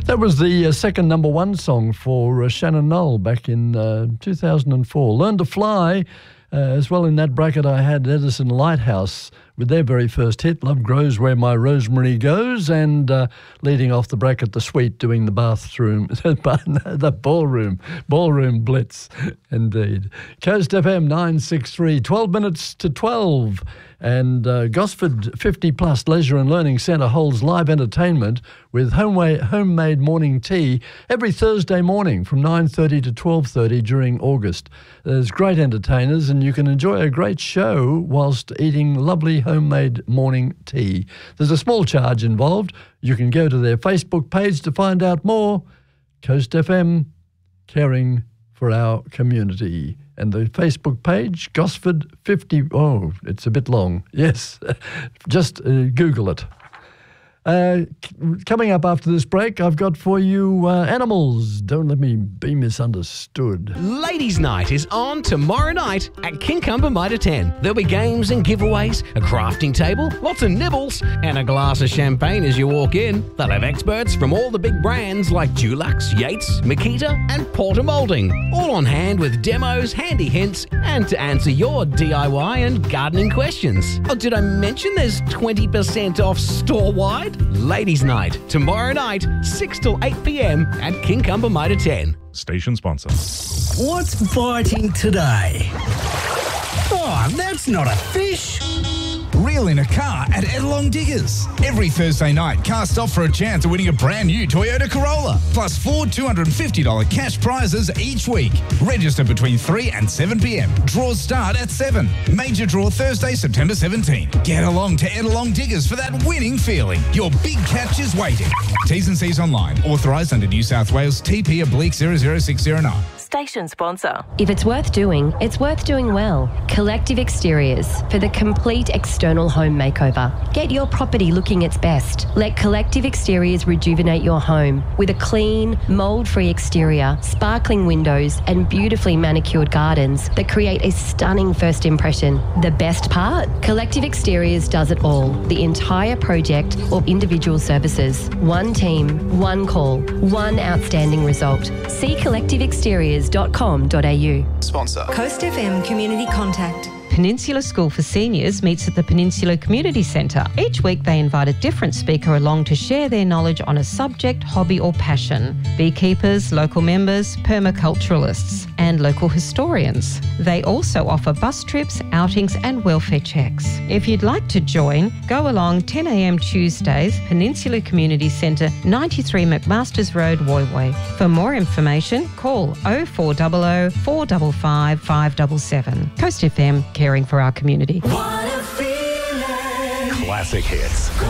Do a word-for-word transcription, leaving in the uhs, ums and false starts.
That was the uh, second number one song for uh, Shannon Noll back in uh, two thousand four. Learn to Fly. Uh, as well in that bracket I had Edison Lighthouse with their very first hit, Love Grows Where My Rosemary Goes, and uh, leading off the bracket, The Sweet doing the bathroom, the ballroom, ballroom blitz, indeed. Coast F M nine six three, twelve minutes to twelve. And uh, Gosford fifty plus Leisure and Learning Centre holds live entertainment with homemade, homemade morning tea every Thursday morning from nine thirty to twelve thirty during August. There's great entertainers and you can enjoy a great show whilst eating lovely homemade morning tea. There's a small charge involved. You can go to their Facebook page to find out more. Coast F M, caring for our community. And the Facebook page, Gosford fifty, oh, it's a bit long. Yes, just uh, Google it. Uh, c- coming up after this break, I've got for you uh, Animals. Don't let me be misunderstood. Ladies' Night is on tomorrow night at Kincumber Mitre ten. There'll be games and giveaways, a crafting table, lots of nibbles, and a glass of champagne as you walk in. They'll have experts from all the big brands like Dulux, Yates, Makita, and Porter Moulding, all on hand with demos, handy hints, and to answer your D I Y and gardening questions. Oh, did I mention there's twenty percent off store-wide? Ladies' Night, tomorrow night, six till eight p.m. at Kincumber Mitre ten. Station sponsor. What's biting today? Oh, that's not a fish. Reel in a car at Edelong Diggers. Every Thursday night, cast off for a chance of winning a brand new Toyota Corolla, plus four two hundred fifty dollars cash prizes each week. Register between three and seven p.m. Draws start at seven. Major draw Thursday, September seventeenth. Get along to Edelong Diggers for that winning feeling. Your big catch is waiting. T's and C's online. Authorised under New South Wales T P oblique zero zero six zero nine. Station sponsor. If it's worth doing, it's worth doing well. Collective Exteriors for the complete external home makeover. Get your property looking its best. Let Collective Exteriors rejuvenate your home with a clean, mould-free exterior, sparkling windows and beautifully manicured gardens that create a stunning first impression. The best part? Collective Exteriors does it all. The entire project or individual services. One team, one call, one outstanding result. See collective exteriors dot com dot a u. Sponsor. Coast F M Community Contact. Peninsula School for Seniors meets at the Peninsula Community Centre. Each week they invite a different speaker along to share their knowledge on a subject, hobby or passion. Beekeepers, local members, permaculturalists and local historians. They also offer bus trips, outings and welfare checks. If you'd like to join, go along ten a.m. Tuesdays, Peninsula Community Centre, ninety-three McMasters Road, Woy Woy. For more information, call oh four hundred, four five five, five seven seven. Coast F M, caring for our community. Classic hits.